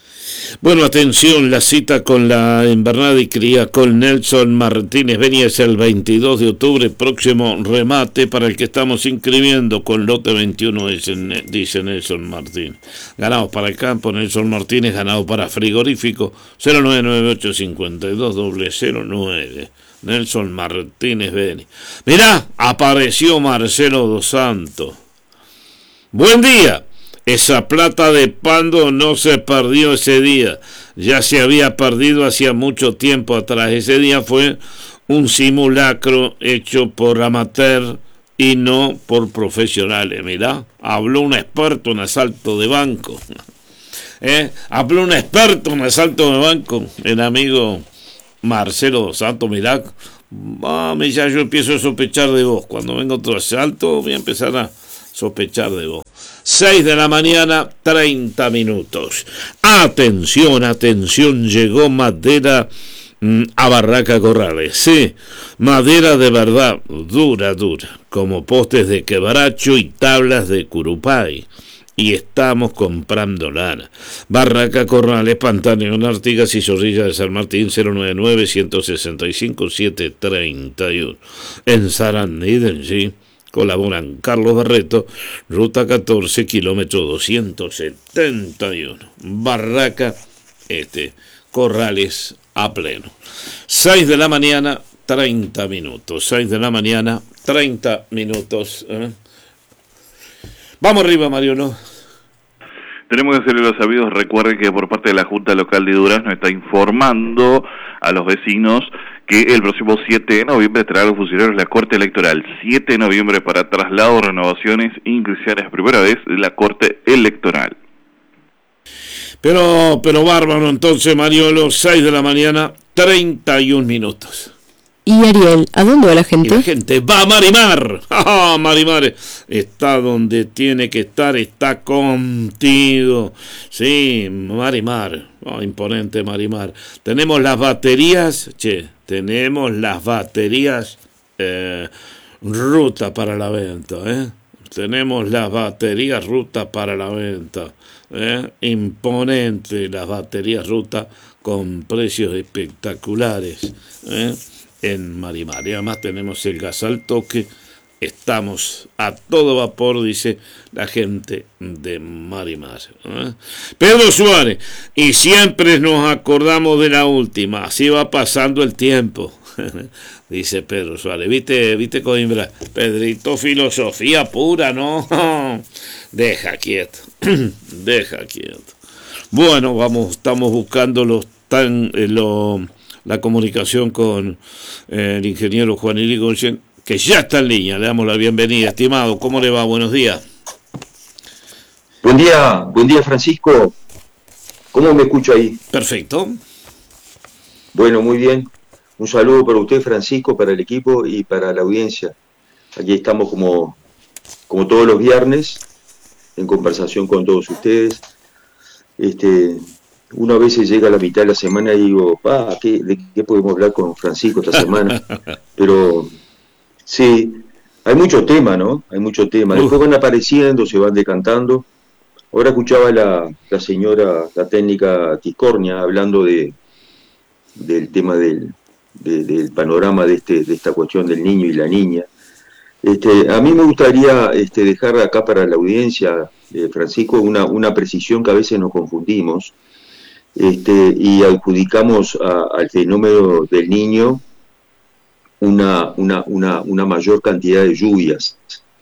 S1: Bueno, atención, la cita con la invernada y cría con Nelson Martínez Beni es el veintidós de octubre, próximo remate para el que estamos inscribiendo con lote veintiuno, dice Nelson Martínez. Ganado para el campo, Nelson Martínez, ganado para frigorífico, cero nueve nueve ocho cinco dos cero cero nueve. Nelson Martínez Beni. Mirá, apareció Marcelo Dos Santos. Buen día. Esa plata de Pando no se perdió ese día, ya se había perdido hacía mucho tiempo atrás. Ese día fue un simulacro hecho por amateur y no por profesionales. Mirá, habló un experto en asalto de banco. ¿Eh? Habló un experto en asalto de banco, el amigo Marcelo Dos Santos. Mirá, ah, ya yo empiezo a sospechar de vos. Cuando venga otro asalto voy a empezar a sospechar de vos. seis de la mañana, treinta minutos. Atención, atención, llegó madera mmm, a Barraca Corrales. Sí, madera de verdad, dura, dura, como postes de quebracho y tablas de curupay. Y estamos comprando lana. Barraca Corrales, Pantano en Artigas y Zorrilla de San Martín, cero nueve nueve, uno seis cinco, siete tres uno. En Sarandí del G colaboran Carlos Barreto, ruta catorce, kilómetro doscientos setenta y uno. Barraca, este, Corrales a pleno. seis de la mañana, treinta minutos. seis de la mañana, treinta minutos. ¿eh? Vamos arriba, Mario, ¿no?
S4: Tenemos que hacerle los sabidos. Recuerden que por parte de la Junta Local de Durazno está informando a los vecinos que el próximo siete de noviembre traerá a los funcionarios la Corte Electoral. siete de noviembre para traslado, renovaciones e inscripciones, primera vez de la Corte Electoral.
S1: Pero, pero bárbaro, entonces, Mariolo, seis de la mañana, treinta y un minutos.
S6: Y Ariel, ¿a dónde va la gente?
S1: Y la gente va a Marimar. ¡Ah, Marimar! Está donde tiene que estar, está contigo. Sí, Marimar. Oh, imponente Marimar. Tenemos las baterías, che, tenemos las baterías eh, ruta para la venta, ¿eh? Tenemos las baterías ruta para la venta. ¿eh? Imponente las baterías ruta con precios espectaculares, ¿eh? En Marimar. Y además tenemos el gas al toque. Estamos a todo vapor, dice la gente de Marimar. ¿eh? Pedro Suárez, y siempre nos acordamos de la última, así va pasando el tiempo, dice Pedro Suárez. ¿Viste, viste Coimbra? Pedrito, filosofía pura, ¿no? Deja quieto, deja quieto. Bueno, vamos, estamos buscando los tan, eh, lo, la comunicación con eh, el ingeniero Juan Irigoyen, que ya está en línea. Le damos la bienvenida, estimado. ¿Cómo le va? Buenos días.
S9: Buen día, buen día, Francisco. ¿Cómo me escucho ahí?
S1: Perfecto.
S9: Bueno, muy bien. Un saludo para usted, Francisco, para el equipo y para la audiencia. Aquí estamos como, como todos los viernes, en conversación con todos ustedes. Este, uno a veces llega a la mitad de la semana y digo, pa, ¿qué, ¿de qué podemos hablar con Francisco esta semana? Pero sí, hay mucho tema, ¿no? Hay mucho tema. Después van apareciendo, se van decantando. Ahora escuchaba la, la señora, la técnica Tiscornia, hablando de del tema del, de, del panorama de este de esta cuestión del niño y la niña. Este, a mí me gustaría este, dejar acá para la audiencia, eh, Francisco, una, una precisión que a veces nos confundimos este, y adjudicamos a, al fenómeno del niño Una, una, una, una mayor cantidad de lluvias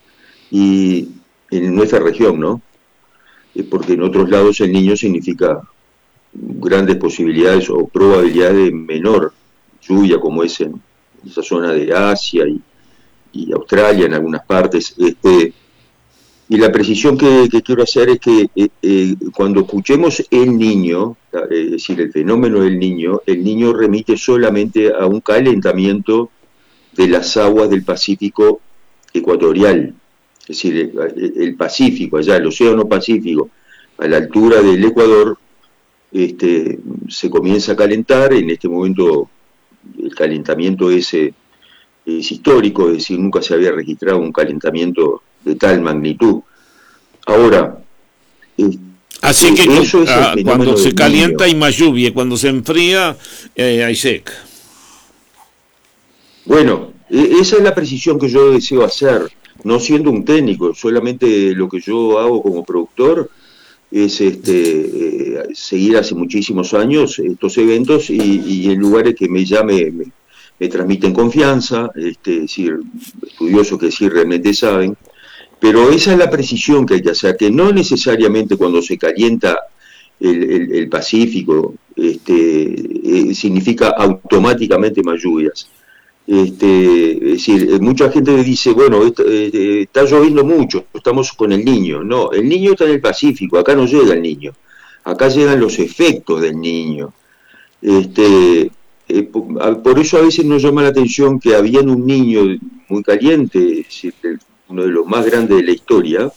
S9: y en nuestra región, ¿no? Porque en otros lados el niño significa grandes posibilidades o probabilidades de menor lluvia, como es en esa zona de Asia y, y Australia en algunas partes. Este, y la precisión que, que quiero hacer es que eh, eh, cuando escuchemos el niño, es decir, el fenómeno del niño, el niño remite solamente a un calentamiento de las aguas del Pacífico ecuatorial, es decir, el, el Pacífico, allá, el Océano Pacífico, a la altura del Ecuador, este, se comienza a calentar. En este momento el calentamiento ese es histórico, es decir, nunca se había registrado un calentamiento de tal magnitud. Ahora, eh,
S1: Así que
S9: eh, eso es
S1: ah,
S9: el
S1: cuando se calienta
S9: niño.
S1: hay más lluvia, cuando se enfría eh, hay seca.
S9: Bueno, esa es la precisión que yo deseo hacer, no siendo un técnico, solamente lo que yo hago como productor es este, eh, seguir hace muchísimos años estos eventos y, y en lugares que me llame, me, me transmiten confianza, este, es decir, estudiosos que sí realmente saben, pero esa es la precisión que hay que hacer, que no necesariamente cuando se calienta el, el, el Pacífico este, eh, significa automáticamente más lluvias. Este, es decir, mucha gente dice, bueno, está, eh, está lloviendo mucho, estamos con el Niño. No, el Niño está en el Pacífico, acá no llega el Niño, acá llegan los efectos del Niño. Este, eh, por, por eso a veces nos llama la atención que habiendo un niño muy caliente, es decir, uno de los más grandes de la historia,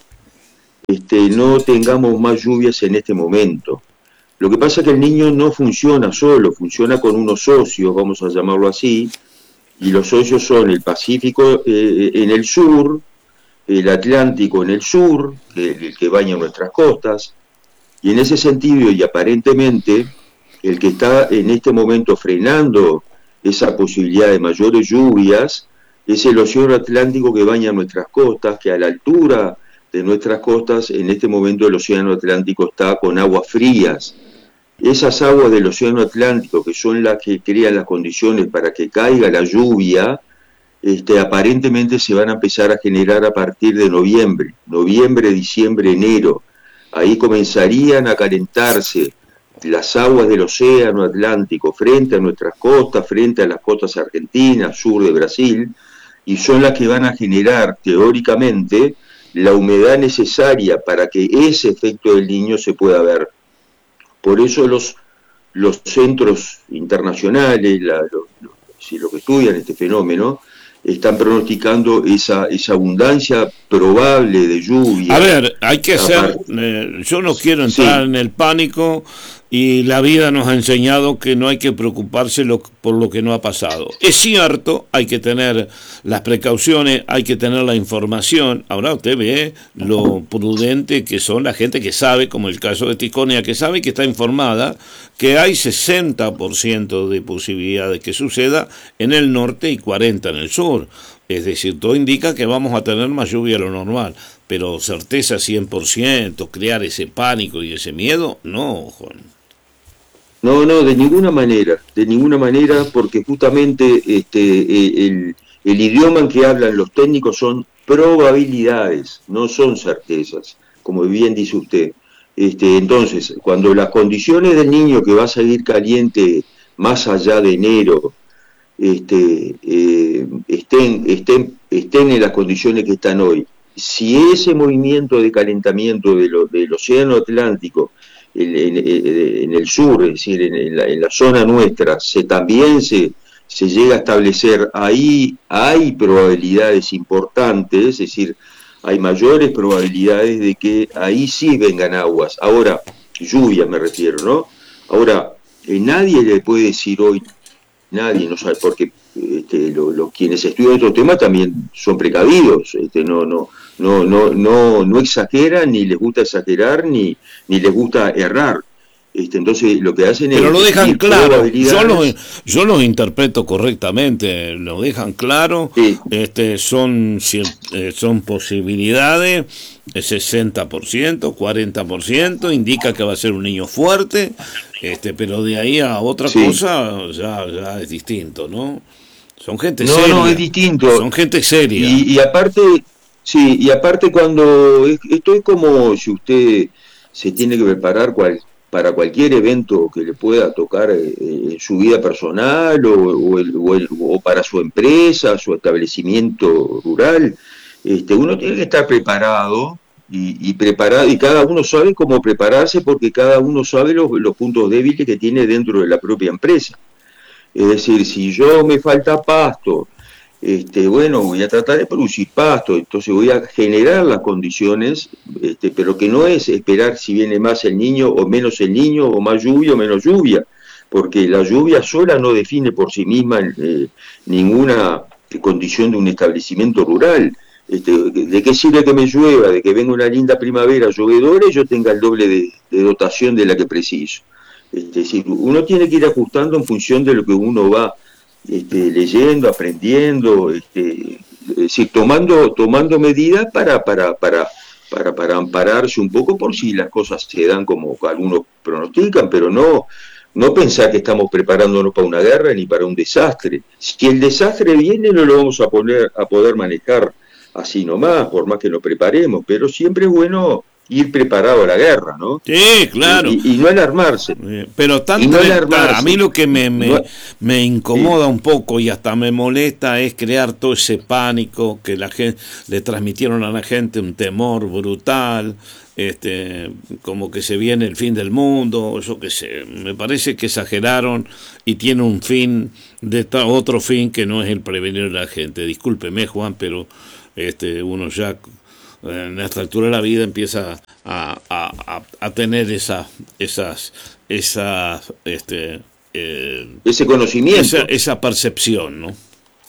S9: este, no tengamos más lluvias en este momento. Lo que pasa es que el Niño no funciona solo, funciona con unos socios, vamos a llamarlo así, y los socios son el Pacífico eh, en el sur, el Atlántico en el sur, que, el que baña nuestras costas, y en ese sentido, y aparentemente, el que está en este momento frenando esa posibilidad de mayores lluvias es el Océano Atlántico que baña nuestras costas, que a la altura de nuestras costas, en este momento el Océano Atlántico está con aguas frías. Esas aguas del Océano Atlántico, que son las que crean las condiciones para que caiga la lluvia, este, aparentemente se van a empezar a generar a partir de noviembre, noviembre, diciembre, enero. Ahí comenzarían a calentarse las aguas del Océano Atlántico frente a nuestras costas, frente a las costas argentinas, sur de Brasil, y son las que van a generar, teóricamente, la humedad necesaria para que ese efecto del Niño se pueda ver. Por eso los, los centros internacionales, la, los, los, si los que estudian este fenómeno, están pronosticando esa, esa abundancia probable de lluvia.
S1: A ver, hay que ser, eh, yo no quiero entrar sí. en el pánico, y la vida nos ha enseñado que no hay que preocuparse lo, por lo que no ha pasado. Es cierto, hay que tener las precauciones, hay que tener la información. Ahora usted ve lo prudente que son la gente que sabe, como el caso de Tisconia, que sabe, que está informada, que hay sesenta por ciento de posibilidad de que suceda en el norte y cuarenta por ciento en el sur. Es decir, todo indica que vamos a tener más lluvia de lo normal, pero certeza cien por ciento, crear ese pánico y ese miedo, no, Juan.
S9: No, no, de ninguna manera, de ninguna manera, porque justamente este, el, el idioma en que hablan los técnicos son probabilidades, no son certezas, como bien dice usted. Este, entonces, cuando las condiciones del Niño, que va a seguir caliente más allá de enero, este, eh, estén, estén, estén en las condiciones que están hoy, si ese movimiento de calentamiento de lo, del Océano Atlántico en, en, en el sur, es decir, en, en, la, en la zona nuestra, se también se, se llega a establecer, ahí hay probabilidades importantes, es decir, hay mayores probabilidades de que ahí sí vengan aguas. Ahora, lluvia me refiero, ¿no? Ahora, eh, nadie le puede decir hoy, nadie, no sabe, porque este, lo, lo, quienes estudian estos temas también son precavidos, este, no, no, no, no, no, no exageran, ni les gusta exagerar, ni, ni les gusta errar. Este, entonces lo que hacen
S1: pero
S9: es...
S1: lo dejan claro, yo lo, yo lo interpreto correctamente, lo dejan claro, sí. este, son, eh, son posibilidades, sesenta por ciento, cuarenta por ciento, indica que va a ser un niño fuerte, este, pero de ahí a otra sí. cosa ya, ya es distinto, ¿no? Son gente
S9: no,
S1: seria.
S9: No, es distinto.
S1: Son gente seria.
S9: Y, y aparte, sí, y aparte cuando, esto es como si usted se tiene que preparar cual, para cualquier evento que le pueda tocar eh, en su vida personal o, o, el, o, el, o para su empresa, su establecimiento rural, este, uno tiene que estar preparado y, y preparado, y cada uno sabe cómo prepararse porque cada uno sabe los, los puntos débiles que tiene dentro de la propia empresa. Es decir, si yo me falta pasto, este, bueno, voy a tratar de producir pasto, entonces voy a generar las condiciones, este, pero que no es esperar si viene más el niño o menos el niño, o más lluvia o menos lluvia, porque la lluvia sola no define por sí misma eh, ninguna condición de un establecimiento rural. Este, ¿de qué sirve que me llueva, de que venga una linda primavera llovedora y yo tenga el doble de, de dotación de la que preciso? Este, es decir, uno tiene que ir ajustando en función de lo que uno va este, leyendo, aprendiendo, este, es decir, tomando, tomando medidas para, para, para, para, para ampararse un poco por si las cosas se dan como algunos pronostican, pero no, no pensar que estamos preparándonos para una guerra ni para un desastre. Si el desastre viene no lo vamos a, poner, a poder manejar así nomás, por más que nos preparemos, pero siempre es bueno ir preparado a la guerra, ¿no?
S1: Sí, claro.
S9: Y, y no alarmarse.
S1: Pero tanto,
S9: no
S1: es,
S9: alarmarse.
S1: A mí lo que me, me,
S9: no,
S1: me incomoda
S9: sí.
S1: un poco y hasta me molesta es crear todo ese pánico que la gente le transmitieron a la gente, un temor brutal, este, como que se viene el fin del mundo, yo qué sé. Me parece que exageraron y tiene un fin, de otro fin que no es el prevenir a la gente. Discúlpeme, Juan, pero este, uno ya en esta altura de la vida empieza a, a, a, a tener esa, esas, esas, este, eh,
S9: ese conocimiento,
S1: esa, esa percepción, ¿no?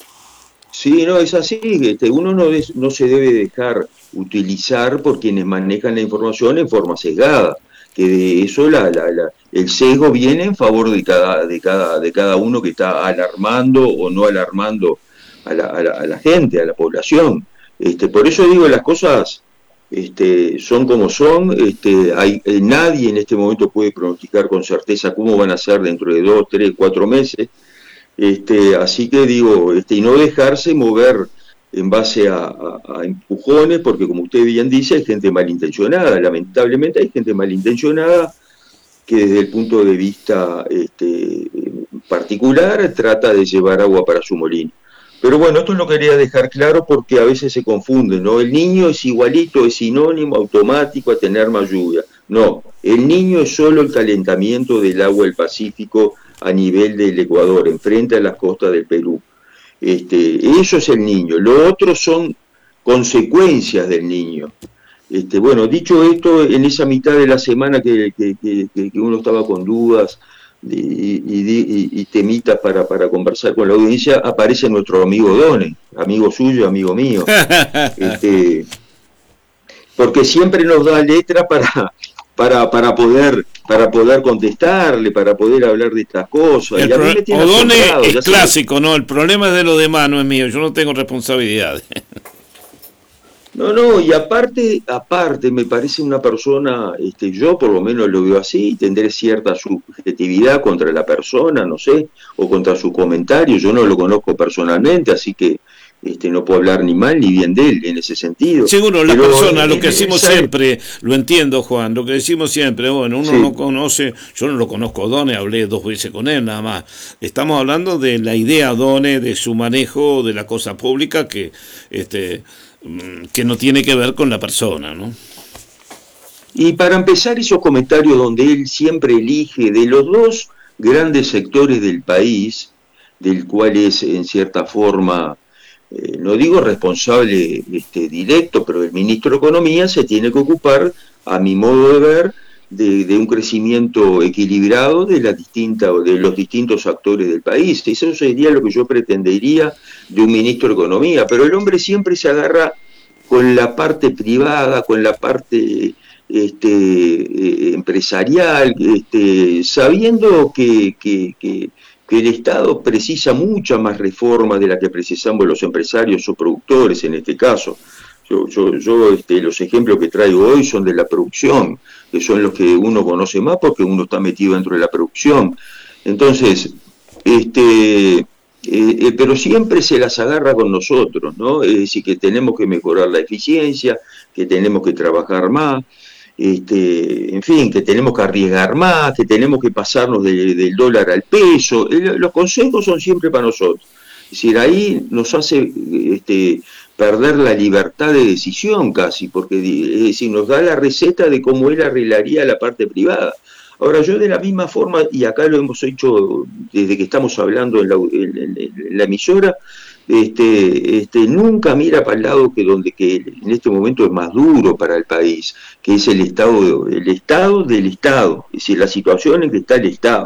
S9: Sí, no, es así. Este, uno no, es, no se debe dejar utilizar por quienes manejan la información en forma sesgada. Que de eso la, la, la, el sesgo viene en favor de cada, de cada, de cada uno que está alarmando o no alarmando a la, a la, a la gente, a la población. Este, por eso digo, las cosas este, son como son, este, hay, eh, nadie en este momento puede pronosticar con certeza cómo van a ser dentro de dos, tres, cuatro meses, este, así que digo, este, y no dejarse mover en base a, a, a empujones, porque como usted bien dice, hay gente malintencionada, lamentablemente hay gente malintencionada que desde el punto de vista este, particular trata de llevar agua para su molino. Pero bueno, esto lo quería dejar claro porque a veces se confunde, ¿no? El niño es igualito, es sinónimo automático a tener más lluvia. No, el niño es solo el calentamiento del agua del Pacífico a nivel del Ecuador, enfrente a las costas del Perú. Este, eso es el niño. Lo otro son consecuencias del niño. Este, bueno, dicho esto, en esa mitad de la semana que, que, que, que uno estaba con dudas, Y, y, y, y temitas para, para conversar con la audiencia, aparece nuestro amigo Done, amigo suyo, amigo mío, este, porque siempre nos da letra para, para, para poder para poder contestarle, para poder hablar de estas cosas.
S1: El
S9: y a mí
S1: pro-
S9: me tiene
S1: Odone
S9: asombrado,
S1: es clásico, ¿no? El problema es de los demás, no es mío, yo no tengo responsabilidad.
S9: No, no, y aparte, aparte me parece una persona, este, yo por lo menos lo veo así, tendré cierta subjetividad contra la persona, no sé, o contra su comentario, yo no lo conozco personalmente, así que este, no puedo hablar ni mal ni bien de él en ese sentido.
S1: Seguro, la
S9: Pero,
S1: persona,
S9: eh,
S1: lo que decimos
S9: esa...
S1: siempre, lo entiendo, Juan, lo que decimos siempre, bueno, uno
S9: sí.
S1: no conoce, yo no lo conozco a Done, hablé dos veces con él nada más. Estamos hablando de la idea Done, de su manejo de la cosa pública que este que no tiene que ver con la persona, ¿no?
S9: Y para empezar, esos comentarios donde él siempre elige de los dos grandes sectores del país, del cual es en cierta forma, eh, no digo responsable este, directo, pero el ministro de Economía se tiene que ocupar, a mi modo de ver, de, de un crecimiento equilibrado de, la distinta, de los distintos actores del país. Eso sería lo que yo pretendería de un ministro de Economía, pero el hombre siempre se agarra con la parte privada, con la parte este, eh, empresarial, este, sabiendo que, que, que, que el Estado precisa mucha más reforma de la que precisamos los empresarios o productores en este caso. Yo, yo, yo este, los ejemplos que traigo hoy son de la producción, que son los que uno conoce más porque uno está metido dentro de la producción. Entonces, este... Eh, eh, pero siempre se las agarra con nosotros, ¿no? Es decir, que tenemos que mejorar la eficiencia, que tenemos que trabajar más, este, en fin, que tenemos que arriesgar más, que tenemos que pasarnos de, del dólar al peso. Eh, los consejos son siempre para nosotros. Es decir, ahí nos hace este, perder la libertad de decisión casi, porque es decir, nos da la receta de cómo él arreglaría la parte privada. Ahora, yo de la misma forma, y acá lo hemos hecho desde que estamos hablando en la, en, en, en la emisora, este, este, nunca mira para el lado que donde que en este momento es más duro para el país, que es el Estado, el Estado del Estado, es decir, la situación en que está el Estado.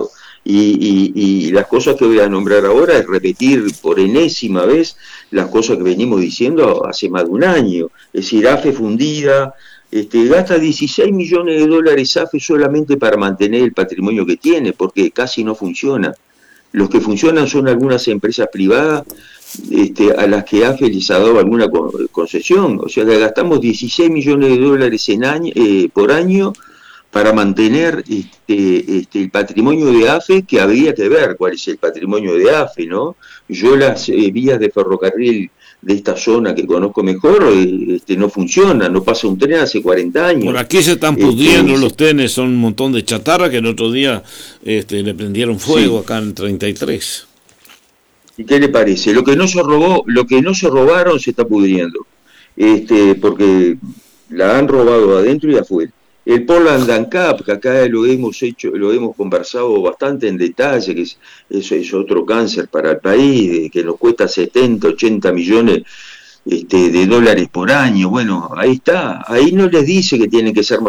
S9: Y, y, y las cosas que voy a nombrar ahora es repetir por enésima vez las cosas que venimos diciendo hace más de un año. Es decir, AFE fundida, este, gasta dieciséis millones de dólares AFE solamente para mantener el patrimonio que tiene, porque casi no funciona. Los que funcionan son algunas empresas privadas este, a las que AFE les ha dado alguna concesión. O sea que gastamos dieciséis millones de dólares en año, eh, por año para mantener este, este, el patrimonio de AFE, que habría que ver cuál es el patrimonio de AFE, ¿no? Yo las eh, vías de ferrocarril de esta zona que conozco mejor eh, este, no funcionan, no pasa un tren hace cuarenta años.
S1: Por aquí se están pudriendo
S9: este,
S1: los trenes, son un montón de chatarra que el otro día este, le prendieron fuego, sí, acá en treinta y tres.
S9: ¿Y qué le parece? Lo que no se robó, lo que no se robaron se está pudriendo, este, porque la han robado adentro y afuera. El Portland and Cap, que acá lo hemos hecho, lo hemos conversado bastante en detalle, que es, eso es otro cáncer para el país, que nos cuesta setenta, ochenta millones este, de dólares por año. Bueno, ahí está, ahí no les dice que tienen que ser más